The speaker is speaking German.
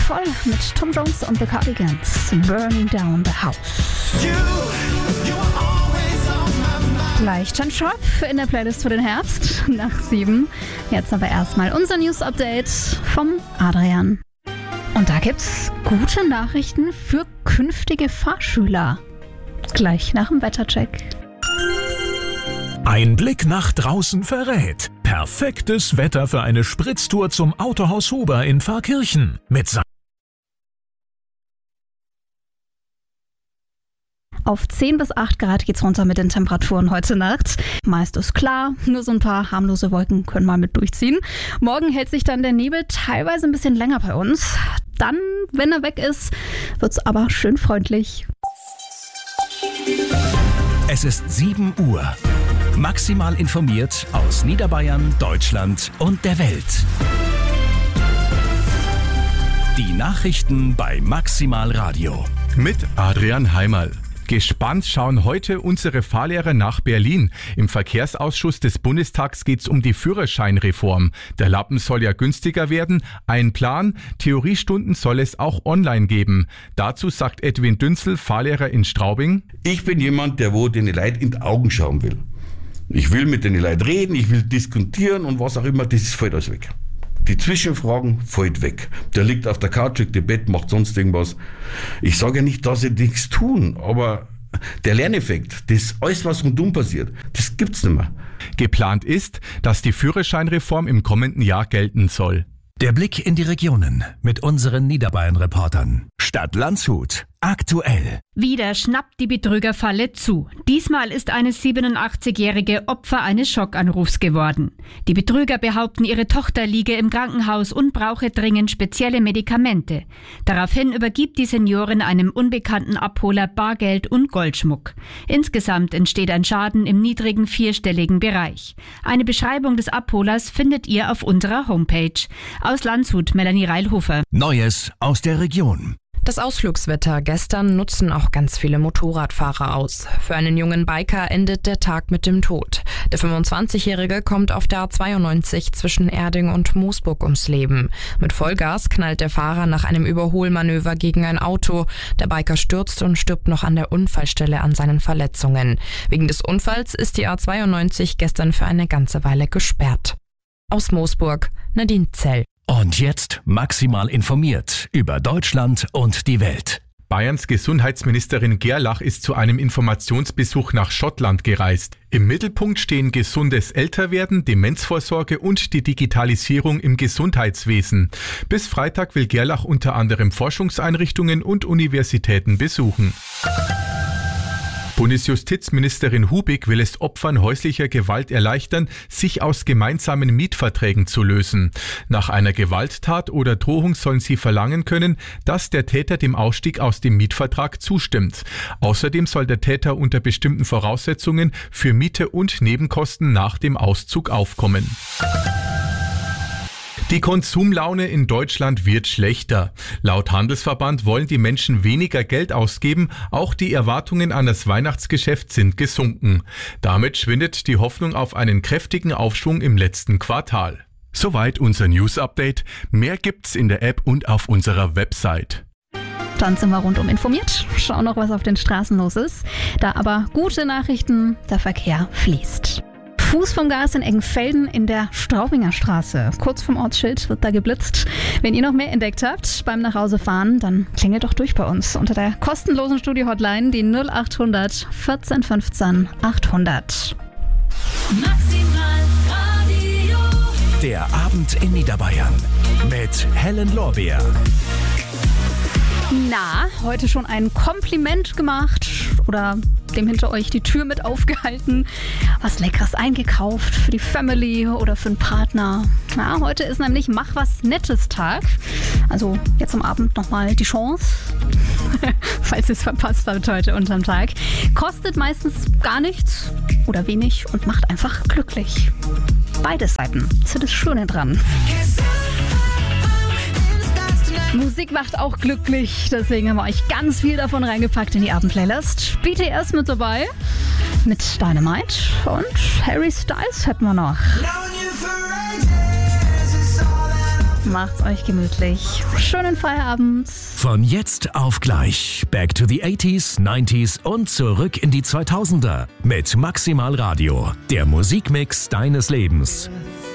voll mit Tom Jones und The Cardigans. Burning Down the House. Gleich Jen Schropp in der Playlist für den Herbst nach 7. Jetzt aber erstmal unser News-Update vom Adrian. Und da gibt's gute Nachrichten für künftige Fahrschüler. Gleich nach dem Wettercheck. Ein Blick nach draußen verrät. Perfektes Wetter für eine Spritztour zum Autohaus Huber in Pfarrkirchen. Auf 10 bis 8 Grad geht's runter mit den Temperaturen heute Nacht. Meist ist klar, nur so ein paar harmlose Wolken können mal mit durchziehen. Morgen hält sich dann der Nebel teilweise ein bisschen länger bei uns. Dann, wenn er weg ist, wird's aber schön freundlich. Es ist 7 Uhr. Maximal informiert aus Niederbayern, Deutschland und der Welt. Die Nachrichten bei Maximal Radio. Mit Adrian Heimerl. Gespannt schauen heute unsere Fahrlehrer nach Berlin. Im Verkehrsausschuss des Bundestags geht es um die Führerscheinreform. Der Lappen soll ja günstiger werden. Ein Plan, Theoriestunden soll es auch online geben. Dazu sagt Edwin Dünzel, Fahrlehrer in Straubing. Ich bin jemand, der den Leuten in die Augen schauen will. Ich will mit den Leuten reden, ich will diskutieren und was auch immer, das fällt alles weg. Die Zwischenfragen fällt weg. Der liegt auf der Couch, liegt im Bett, macht sonst irgendwas. Ich sage ja nicht, dass sie nichts tun, aber der Lerneffekt, das alles, was rundum passiert, das gibt's nicht mehr. Geplant ist, dass die Führerscheinreform im kommenden Jahr gelten soll. Der Blick in die Regionen mit unseren Niederbayern-Reportern. Stadt Landshut. Aktuell. Wieder schnappt die Betrügerfalle zu. Diesmal ist eine 87-jährige Opfer eines Schockanrufs geworden. Die Betrüger behaupten, ihre Tochter liege im Krankenhaus und brauche dringend spezielle Medikamente. Daraufhin übergibt die Seniorin einem unbekannten Abholer Bargeld und Goldschmuck. Insgesamt entsteht ein Schaden im niedrigen vierstelligen Bereich. Eine Beschreibung des Abholers findet ihr auf unserer Homepage. Aus Landshut, Melanie Reilhofer. Neues aus der Region. Das Ausflugswetter gestern nutzen auch ganz viele Motorradfahrer aus. Für einen jungen Biker endet der Tag mit dem Tod. Der 25-Jährige kommt auf der A92 zwischen Erding und Moosburg ums Leben. Mit Vollgas knallt der Fahrer nach einem Überholmanöver gegen ein Auto. Der Biker stürzt und stirbt noch an der Unfallstelle an seinen Verletzungen. Wegen des Unfalls ist die A92 gestern für eine ganze Weile gesperrt. Aus Moosburg, Nadine Zell. Und jetzt maximal informiert über Deutschland und die Welt. Bayerns Gesundheitsministerin Gerlach ist zu einem Informationsbesuch nach Schottland gereist. Im Mittelpunkt stehen gesundes Älterwerden, Demenzvorsorge und die Digitalisierung im Gesundheitswesen. Bis Freitag will Gerlach unter anderem Forschungseinrichtungen und Universitäten besuchen. Bundesjustizministerin Hubig will es Opfern häuslicher Gewalt erleichtern, sich aus gemeinsamen Mietverträgen zu lösen. Nach einer Gewalttat oder Drohung sollen sie verlangen können, dass der Täter dem Ausstieg aus dem Mietvertrag zustimmt. Außerdem soll der Täter unter bestimmten Voraussetzungen für Miete und Nebenkosten nach dem Auszug aufkommen. Die Konsumlaune in Deutschland wird schlechter. Laut Handelsverband wollen die Menschen weniger Geld ausgeben, auch die Erwartungen an das Weihnachtsgeschäft sind gesunken. Damit schwindet die Hoffnung auf einen kräftigen Aufschwung im letzten Quartal. Soweit unser News-Update. Mehr gibt's in der App und auf unserer Website. Dann sind wir rundum informiert. Schauen noch, was auf den Straßen los ist. Da aber gute Nachrichten, der Verkehr fließt. Fuß vom Gas in Eggenfelden in der Straubinger Straße. Kurz vom Ortsschild wird da geblitzt. Wenn ihr noch mehr entdeckt habt beim Nachhausefahren, dann klingelt doch durch bei uns unter der kostenlosen Studio-Hotline, die 0800 14 15 800. Maximal Radio. Der Abend in Niederbayern mit Helen Lorbeer. Na, heute schon ein Kompliment gemacht oder dem hinter euch die Tür mit aufgehalten, was Leckeres eingekauft für die Family oder für einen Partner. Ja, heute ist nämlich Mach was Nettes Tag. Also jetzt am Abend nochmal die Chance, falls ihr es verpasst habt heute unterm Tag. Kostet meistens gar nichts oder wenig und macht einfach glücklich. Beide Seiten, das ist das Schöne dran. Musik macht auch glücklich, deswegen haben wir euch ganz viel davon reingepackt in die Abendplaylist. BTS mit dabei, mit Dynamite und Harry Styles hätten wir noch. Macht's euch gemütlich. Schönen Feierabend. Von jetzt auf gleich. Back to the 80s, 90s und zurück in die 2000er. Mit Maximal Radio. Der Musikmix deines Lebens.